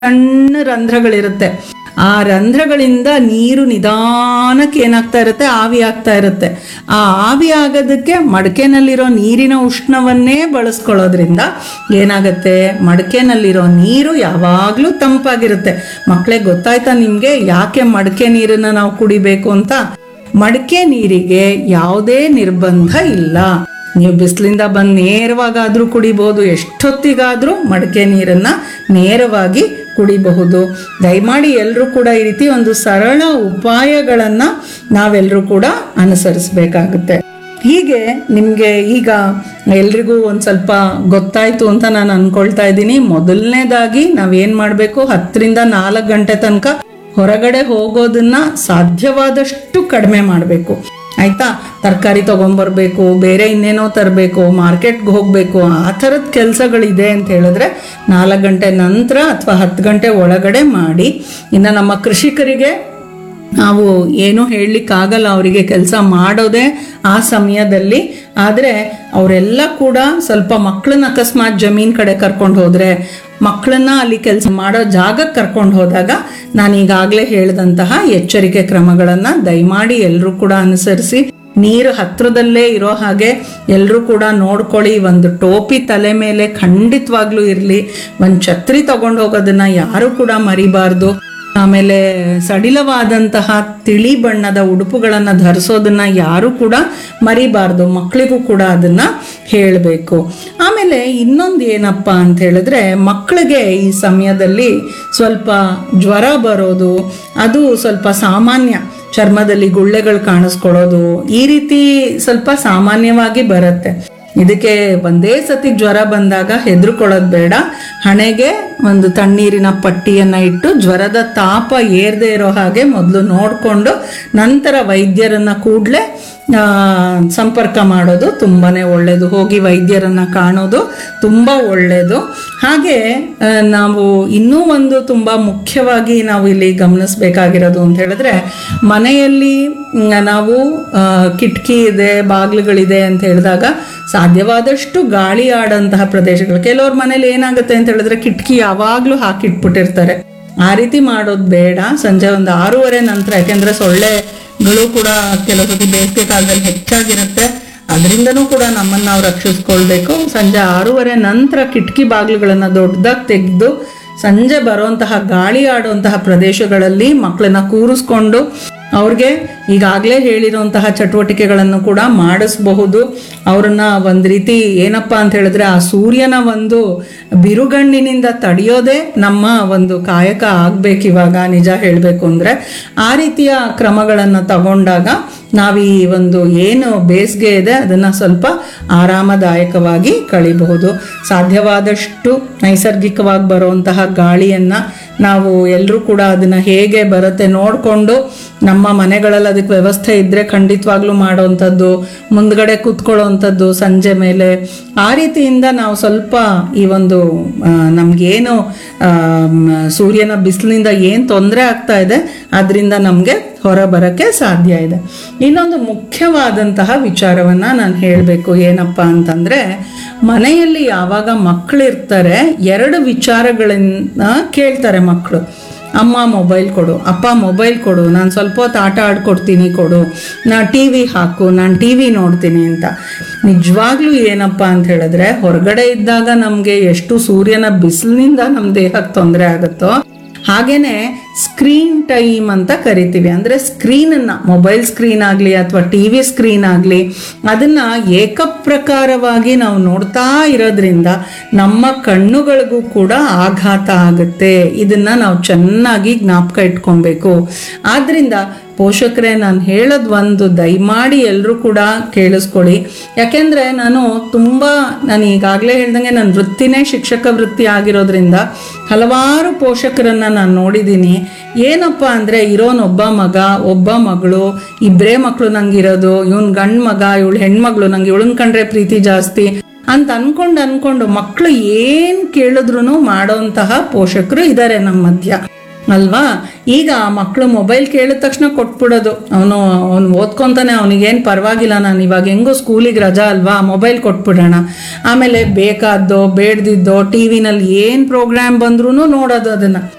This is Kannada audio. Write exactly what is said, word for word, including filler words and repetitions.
ಸಣ್ಣ ರಂಧ್ರಗಳಿರುತ್ತೆ. ಆ ರಂಧ್ರಗಳಿಂದ ನೀರು ನಿಧಾನಕ್ಕೆ ಏನಾಗ್ತಾ ಇರುತ್ತೆ, ಆವಿ ಆಗ್ತಾ ಇರುತ್ತೆ. ಆ ಆವಿ ಆಗೋದಕ್ಕೆ ಮಡಕೆನಲ್ಲಿರೋ ನೀರಿನ ಉಷ್ಣವನ್ನೇ ಬಳಸ್ಕೊಳ್ಳೋದ್ರಿಂದ ಏನಾಗುತ್ತೆ, ಮಡಕೆನಲ್ಲಿರೋ ನೀರು ಯಾವಾಗಲೂ ತಂಪಾಗಿರುತ್ತೆ. ಮಕ್ಕಳಿಗೆ ಗೊತ್ತಾಯ್ತಾ ನಿಮಗೆ ಯಾಕೆ ಮಡಕೆ ನೀರನ್ನು ನಾವು ಕುಡಿಬೇಕು ಅಂತ? ಮಡಕೆ ನೀರಿಗೆ ಯಾವುದೇ ನಿರ್ಬಂಧ ಇಲ್ಲ. ನೀವು ಬಿಸಿಲಿಂದ ಬಂದು ನೇರವಾಗಾದರೂ ಕುಡಿಬಹುದು, ಎಷ್ಟೊತ್ತಿಗಾದರೂ ಮಡಕೆ ನೀರನ್ನು ನೇರವಾಗಿ ಕುಡಿಬಹುದು. ದಯಮಾಡಿ ಎಲ್ಲರೂ ಕೂಡ ಈ ರೀತಿ ಒಂದು ಸರಳ ಉಪಾಯಗಳನ್ನು ನಾವೆಲ್ಲರೂ ಕೂಡ ಅನುಸರಿಸಬೇಕಾಗುತ್ತೆ. ಹೀಗೆ ನಿಮಗೆ ಈಗ ಎಲ್ರಿಗೂ ಒಂದು ಸ್ವಲ್ಪ ಗೊತ್ತಾಯಿತು ಅಂತ ನಾನು ಅಂದ್ಕೊಳ್ತಾ ಇದ್ದೀನಿ. ಮೊದಲನೇದಾಗಿ ನಾವೇನು ಮಾಡಬೇಕು, ಹತ್ತರಿಂದ ನಾಲ್ಕು ಗಂಟೆ ತನಕ ಹೊರಗಡೆ ಹೋಗೋದನ್ನ ಸಾಧ್ಯವಾದಷ್ಟು ಕಡಿಮೆ ಮಾಡಬೇಕು. ಆಯ್ತಾ? ತರಕಾರಿ ತೊಗೊಂಬರ್ಬೇಕು, ಬೇರೆ ಇನ್ನೇನೋ ತರಬೇಕು, ಮಾರ್ಕೆಟ್ಗೆ ಹೋಗಬೇಕು, ಆ ಥರದ ಕೆಲಸಗಳಿದೆ ಅಂತ ಹೇಳಿದ್ರೆ ನಾಲ್ಕು ಗಂಟೆ ನಂತರ ಅಥವಾ ಹತ್ತು ಗಂಟೆ ಒಳಗಡೆ ಮಾಡಿ. ಇನ್ನು ನಮ್ಮ ಕೃಷಿಕರಿಗೆ ನಾವು ಏನೂ ಹೇಳಲಿಕ್ಕಾಗಲ್ಲ, ಅವರಿಗೆ ಕೆಲಸ ಮಾಡೋದೇ ಆ ಸಮಯದಲ್ಲಿ. ಆದರೆ ಅವರೆಲ್ಲ ಕೂಡ ಸ್ವಲ್ಪ ಮಕ್ಕಳನ್ನ ಅಕಸ್ಮಾತ್ ಜಮೀನ್ ಕಡೆ ಕರ್ಕೊಂಡು ಹೋದರೆ, ಮಕ್ಕಳನ್ನ ಅಲ್ಲಿ ಕೆಲಸ ಮಾಡೋ ಜಾಗಕ್ಕೆ ಕರ್ಕೊಂಡು ಹೋದಾಗ ನಾನು ಈಗಾಗಲೇ ಹೇಳಿದಂತಹ ಎಚ್ಚರಿಕೆ ಕ್ರಮಗಳನ್ನು ದಯಮಾಡಿ ಎಲ್ಲರೂ ಕೂಡ ಅನುಸರಿಸಿ. ನೀರು ಹತ್ರದಲ್ಲೇ ಇರೋ ಹಾಗೆ ಎಲ್ಲರೂ ಕೂಡ ನೋಡ್ಕೊಳ್ಳಿ. ಒಂದು ಟೋಪಿ ತಲೆ ಮೇಲೆ ಖಂಡಿತವಾಗ್ಲೂ ಇರಲಿ. ಒಂದು ಛತ್ರಿ ತಗೊಂಡು ಹೋಗೋದನ್ನ ಯಾರು ಕೂಡ ಮರಿಬಾರ್ದು. ಆಮೇಲೆ ಸಡಿಲವಾದಂತಹ ತಿಳಿ ಬಣ್ಣದ ಉಡುಪುಗಳನ್ನು ಧರಿಸೋದನ್ನ ಯಾರು ಕೂಡ ಮರಿಬಾರ್ದು. ಮಕ್ಕಳಿಗೂ ಕೂಡ ಅದನ್ನ ಹೇಳಬೇಕು. ಆಮೇಲೆ ಇನ್ನೊಂದು ಏನಪ್ಪ ಅಂತ ಹೇಳಿದ್ರೆ, ಮಕ್ಕಳಿಗೆ ಈ ಸಮಯದಲ್ಲಿ ಸ್ವಲ್ಪ ಜ್ವರ ಬರೋದು ಅದು ಸ್ವಲ್ಪ ಸಾಮಾನ್ಯ. ಚರ್ಮದಲ್ಲಿ ಗುಳ್ಳೆಗಳು ಕಾಣಿಸ್ಕೊಳ್ಳೋದು ಈ ರೀತಿ ಸ್ವಲ್ಪ ಸಾಮಾನ್ಯವಾಗಿ ಬರುತ್ತೆ. ಇದಕ್ಕೆ ಒಂದೇ ಸತಿ ಜ್ವರ ಬಂದಾಗ ಹೆದರ್ಕೊಳ್ಳೋದು ಬೇಡ. ಹಣೆಗೆ ಒಂದು ತಣ್ಣೀರಿನ ಪಟ್ಟಿಯನ್ನು ಇಟ್ಟು ಜ್ವರದ ತಾಪ ಏರದೇ ಇರೋ ಹಾಗೆ ಮೊದಲು ನೋಡಿಕೊಂಡು ನಂತರ ವೈದ್ಯರನ್ನು ಕೂಡಲೇ ಸಂಪರ್ಕ ಮಾಡೋದು ತುಂಬಾ ಒಳ್ಳೆಯದು. ಹೋಗಿ ವೈದ್ಯರನ್ನು ಕಾಣೋದು ತುಂಬ ಒಳ್ಳೆಯದು. ಹಾಗೆ ನಾವು ಇನ್ನೂ ಒಂದು ತುಂಬ ಮುಖ್ಯವಾಗಿ ನಾವು ಇಲ್ಲಿ ಗಮನಿಸಬೇಕಾಗಿರೋದು ಅಂತ ಹೇಳಿದ್ರೆ, ಮನೆಯಲ್ಲಿ ನಾವು ಕಿಟಕಿ ಇದೆ, ಬಾಗಿಲುಗಳಿದೆ ಅಂತ ಹೇಳಿದಾಗ ಸಾಧ್ಯವಾದಷ್ಟು ಗಾಳಿ ಆಡಂತಹ ಪ್ರದೇಶಗಳು. ಕೆಲವ್ರ ಮನೇಲಿ ಏನಾಗುತ್ತೆ ಅಂತ ಹೇಳಿದ್ರೆ ಕಿಟಕಿ ಯಾವಾಗಲೂ ಹಾಕಿಟ್ಬಿಟ್ಟಿರ್ತಾರೆ. ಆ ರೀತಿ ಮಾಡೋದು ಬೇಡ. ಸಂಜೆ ಒಂದು ಆರೂವರೆ ನಂತರ, ಯಾಕೆಂದರೆ ಸೊಳ್ಳೆಗಳು ಕೂಡ ಕೆಲವು ಸತಿ ಬೇಸಿಗೆ ಕಾಲದಲ್ಲಿ ಹೆಚ್ಚಾಗಿರುತ್ತೆ, ಅದರಿಂದನೂ ಕೂಡ ನಮ್ಮನ್ನು ನಾವು ರಕ್ಷಿಸ್ಕೊಳ್ಬೇಕು. ಸಂಜೆ ಆರೂವರೆ ನಂತರ ಕಿಟಕಿ ಬಾಗಿಲುಗಳನ್ನು ದೊಡ್ಡದಾಗಿ ತೆಗೆದು ಸಂಜೆ ಬರುವಂತಹ ಗಾಳಿ ಆಡುವಂತಹ ಪ್ರದೇಶಗಳಲ್ಲಿ ಮಕ್ಕಳನ್ನ ಕೂರಿಸ್ಕೊಂಡು ಅವ್ರಿಗೆ ಈಗಾಗಲೇ ಹೇಳಿರುವಂತಹ ಚಟುವಟಿಕೆಗಳನ್ನು ಕೂಡ ಮಾಡಿಸಬಹುದು. ಅವ್ರನ್ನ ಒಂದು ರೀತಿ ಏನಪ್ಪ ಅಂತ ಹೇಳಿದ್ರೆ, ಆ ಸೂರ್ಯನ ಒಂದು ಬಿರುಗಣ್ಣಿನಿಂದ ತಡೆಯೋದೇ ನಮ್ಮ ಒಂದು ಕಾಯಕ ಆಗ್ಬೇಕು ಇವಾಗ, ನಿಜ ಹೇಳಬೇಕು ಅಂದರೆ. ಆ ರೀತಿಯ ಕ್ರಮಗಳನ್ನು ತಗೊಂಡಾಗ ನಾವು ಈ ಒಂದು ಏನು ಬೇಸಿಗೆ ಇದೆ ಅದನ್ನು ಸ್ವಲ್ಪ ಆರಾಮದಾಯಕವಾಗಿ ಕಳಿಬಹುದು. ಸಾಧ್ಯವಾದಷ್ಟು ನೈಸರ್ಗಿಕವಾಗಿ ಬರುವಂತಹ ಗಾಳಿಯನ್ನು ನಾವು ಎಲ್ಲರೂ ಕೂಡ ಅದನ್ನು ಹೇಗೆ ಬರುತ್ತೆ ನೋಡಿಕೊಂಡು, ನಮ್ಮ ಮನೆಗಳಲ್ಲಿ ಅದಕ್ಕೆ ವ್ಯವಸ್ಥೆ ಇದ್ದರೆ ಖಂಡಿತವಾಗ್ಲೂ ಮಾಡೋವಂಥದ್ದು, ಮುಂದ್ಗಡೆ ಕೂತ್ಕೊಳ್ಳೋವಂಥದ್ದು ಸಂಜೆ ಮೇಲೆ, ಆ ರೀತಿಯಿಂದ ನಾವು ಸ್ವಲ್ಪ ಈ ಒಂದು ನಮಗೇನು ಸೂರ್ಯನ ಬಿಸಿಲಿನಿಂದ ಏನು ತೊಂದರೆ ಆಗ್ತಾ ಇದೆ ಅದರಿಂದ ನಮಗೆ ಹೊರ ಬರೋಕ್ಕೆ ಸಾಧ್ಯ ಇದೆ. ಇನ್ನೊಂದು ಮುಖ್ಯವಾದಂತಹ ವಿಚಾರವನ್ನು ನಾನು ಹೇಳಬೇಕು. ಏನಪ್ಪ ಅಂತಂದರೆ, ಮನೆಯಲ್ಲಿ ಯಾವಾಗ ಮಕ್ಕಳಿರ್ತಾರೆ ಎರಡು ವಿಚಾರಗಳನ್ನ ಕೇಳ್ತಾರೆ ಮಕ್ಕಳು. ಅಮ್ಮ ಮೊಬೈಲ್ ಕೊಡು, ಅಪ್ಪ ಮೊಬೈಲ್ ಕೊಡು, ನಾನು ಸ್ವಲ್ಪ ಹೊತ್ತು ಆಟ ಆಡ್ಕೊಡ್ತೀನಿ ಕೊಡು, ನಾನು ಟಿ ವಿ ಹಾಕು, ನಾನು ಟಿ ವಿ ನೋಡ್ತೀನಿ ಅಂತ. ನಿಜವಾಗ್ಲೂ ಏನಪ್ಪ ಅಂತ ಹೇಳಿದ್ರೆ, ಹೊರಗಡೆ ಇದ್ದಾಗ ನಮಗೆ ಎಷ್ಟು ಸೂರ್ಯನ ಬಿಸಿಲಿನಿಂದ ನಮ್ಮ ದೇಹಕ್ಕೆ ತೊಂದರೆ ಆಗುತ್ತೋ ಹಾಗೇನೆ ಸ್ಕ್ರೀನ್ ಟೈಮ್ ಅಂತ ಕರಿತೀವಿ. ಅಂದರೆ ಸ್ಕ್ರೀನನ್ನು, ಮೊಬೈಲ್ ಸ್ಕ್ರೀನ್ ಆಗಲಿ ಅಥವಾ ಟಿ ವಿ ಸ್ಕ್ರೀನ್ ಆಗಲಿ, ಅದನ್ನು ಏಕಪ್ರಕಾರವಾಗಿ ನಾವು ನೋಡ್ತಾ ಇರೋದ್ರಿಂದ ನಮ್ಮ ಕಣ್ಣುಗಳಿಗೂ ಕೂಡ ಆಘಾತ ಆಗುತ್ತೆ. ಇದನ್ನು ನಾವು ಚೆನ್ನಾಗಿ ಜ್ಞಾಪಕ ಇಟ್ಕೊಬೇಕು. ಆದ್ದರಿಂದ ಪೋಷಕರೇ, ನಾನು ಹೇಳೋದು ಒಂದು, ದಯಮಾಡಿ ಎಲ್ಲರೂ ಕೂಡ ಕೇಳಿಸ್ಕೊಳ್ಳಿ. ಯಾಕೆಂದರೆ ನಾನು ತುಂಬ ನಾನು ಈಗಾಗಲೇ ಹೇಳ್ದಂಗೆ ನನ್ನ ವೃತ್ತಿನೇ ಶಿಕ್ಷಕ ವೃತ್ತಿ ಆಗಿರೋದ್ರಿಂದ ಹಲವಾರು ಪೋಷಕರನ್ನು ನಾನು ನೋಡಿದ್ದೀನಿ. ಏನಪ್ಪ ಅಂದರೆ, ಇರೋನೊಬ್ಬ ಮಗ, ಒಬ್ಬ ಮಗಳು, ಇಬ್ಬರೇ ಮಕ್ಕಳು ನಂಗಿರೋದು, ಇವನು ಗಂಡು ಮಗ, ಇವಳು ಹೆಣ್ಮಗಳು, ನಂಗೆ ಇವಳನ್ನ ಕಂಡ್ರೆ ಪ್ರೀತಿ ಜಾಸ್ತಿ ಅಂತ ಅನ್ಕೊಂಡು ಅನ್ಕೊಂಡು ಮಕ್ಕಳು ಏನು ಕೇಳಿದ್ರು ಮಾಡೋಂತಹ ಪೋಷಕರು ಇದ್ದಾರೆ ನಮ್ಮ ಮಧ್ಯ. ಅಲ್ವಾ? ಈಗ ಆ ಮಕ್ಕಳು ಮೊಬೈಲ್ ಕೇಳಿದ ತಕ್ಷಣ ಕೊಟ್ಬಿಡೋದು, ಅವನು ಅವನು ಓದ್ಕೊಂತಾನೆ, ಅವನಿಗೇನು ಪರವಾಗಿಲ್ಲ, ನಾನು ಇವಾಗ ಹೆಂಗೋ ಸ್ಕೂಲಿಗೆ ರಜಾ ಅಲ್ವಾ, ಮೊಬೈಲ್ ಕೊಟ್ಬಿಡೋಣ. ಆಮೇಲೆ ಬೇಕಾದ್ದೋ ಬೇಡ್ದಿದ್ದೋ ಟಿ ವಿನಲ್ಲಿ ಏನು ಪ್ರೋಗ್ರಾಮ್ ಬಂದ್ರೂ ನೋಡೋದು ಅದನ್ನು.